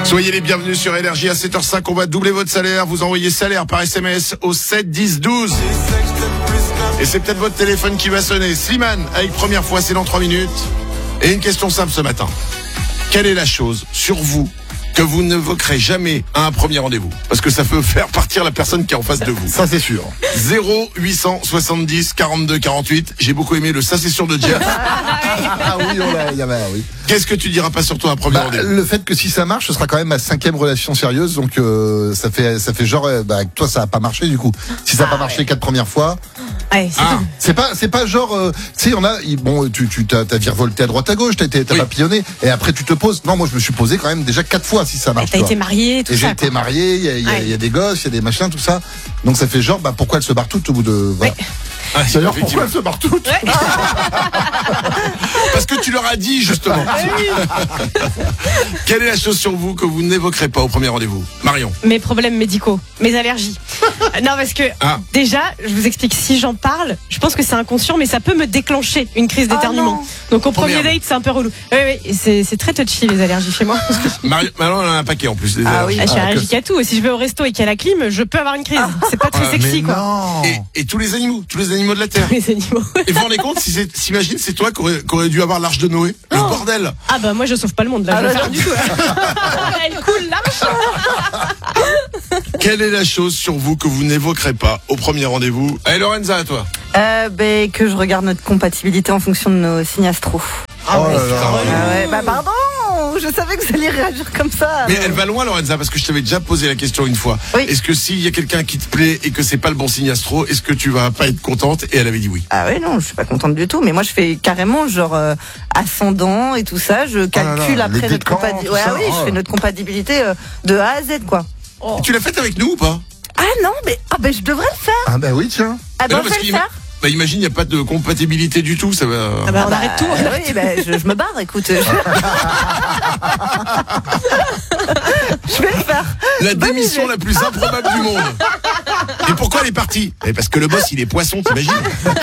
Soyez les bienvenus sur Énergie à 7h05. On va doubler votre salaire. Vous envoyez salaire par SMS au 7 10 12. Et c'est peut-être votre téléphone qui va sonner. Slimane, avec première fois, c'est dans 3 minutes. Et une question simple ce matin. Quelle est la chose sur vous que vous n'évoquerez jamais à un premier rendez-vous? Parce que ça peut faire partir la personne qui est en face de vous. Ça, c'est sûr. 0870 42 48. J'ai beaucoup aimé le ça c'est sûr de Jeff. Ah oui, oui. Qu'est-ce que tu diras pas sur toi à un premier rendez-vous? Le fait que si ça marche, ce sera quand même ma 5e relation sérieuse, donc ça fait genre, avec toi ça a pas marché du coup. Si ça a pas marché 4 premières fois. Ouais, c'est pas genre, tu sais, il y en a, bon, t'as virevolté à droite à gauche, t'as papillonné, et après tu te poses. Non, moi je me suis posé quand même déjà 4 fois si ça marche. T'as été marié, tout et ça. J'ai été marié, il y a des gosses, il y a des machins, tout ça. Donc ça fait genre, pourquoi elle se barre toute au bout de. Voilà. Ah, d'ailleurs, pourquoi elle se barre toute? Parce que tu leur as dit justement. Quelle est la chose sur vous que vous n'évoquerez pas au premier rendez-vous? Marion. Mes problèmes médicaux, mes allergies. Non, parce que déjà, je vous explique, si j'en parle, je pense que c'est inconscient, mais ça peut me déclencher une crise d'éternuement. Donc au premier date, c'est un peu relou. Oui, c'est très touchy les allergies chez moi. Marion, elle en a un paquet en plus. Je suis allergique à tout. Et si je vais au resto et qu'il y a la clim, je peux avoir une crise. C'est pas très sexy, quoi. Et tous les animaux de la Terre. Les animaux. Et vous vous rendez compte, s'imagine, c'est toi qui aurait dû avoir l'arche de Noé. Le bordel. Ah bah moi je sauve pas le monde là, je vais faire du tout. Elle coule l'arche. Quelle est la chose sur vous que vous n'évoquerez pas au premier rendez-vous? Allez Lorenza, à toi. Que je regarde notre compatibilité en fonction de nos signes astro. Pardon, je savais que vous alliez réagir comme ça. Mais elle va loin Lorenza, parce que je t'avais déjà posé la question une fois. Oui. Est-ce que s'il y a quelqu'un qui te plaît et que c'est pas le bon signe astro, est-ce que tu vas pas être contente? Et elle avait dit oui. Ah ouais, non, je suis pas contente du tout. Mais moi je fais carrément genre ascendant et tout ça. Je calcule après notre compatibilité. Je fais notre compatibilité de A à Z quoi. Et tu l'as faite avec nous ou pas? Ah non, mais je devrais le faire. Ah bah oui, tiens. Ah ben je vais le faire. Imagine, il n'y a pas de compatibilité du tout, ça va. On arrête tout. Je me barre, écoute. Je vais le faire. La démission la plus improbable du monde. Et pourquoi elle est partie? Parce que le boss, il est poisson, t'imagines?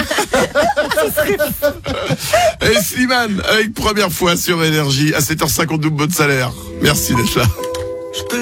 Et Slimane, avec première fois sur Énergie, à 7h50 double votre salaire. Merci d'être là.